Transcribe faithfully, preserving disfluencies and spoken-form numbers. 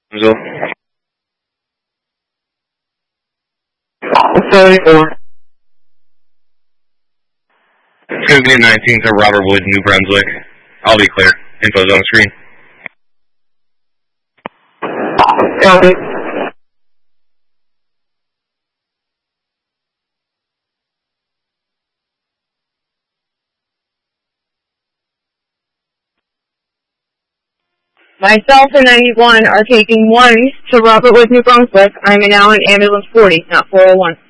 So. thirty-four. Tuesday nineteenth to Robert Wood, New Brunswick. I'll be clear. Info's on the screen. Copy. Myself and ninety-one are taking one to Robert Wood, New Brunswick. I'm now in ambulance forty, not four oh one.